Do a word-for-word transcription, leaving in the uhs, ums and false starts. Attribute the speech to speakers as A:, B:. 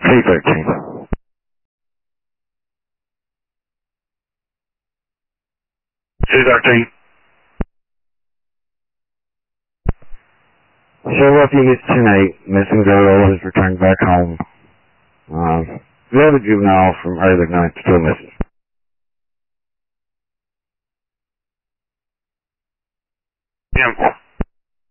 A: T thirteen. T thirteen. Show up unit ten eight, missing girl is returned back home. Um, the other juvenile from earlier night still missing. Yeah.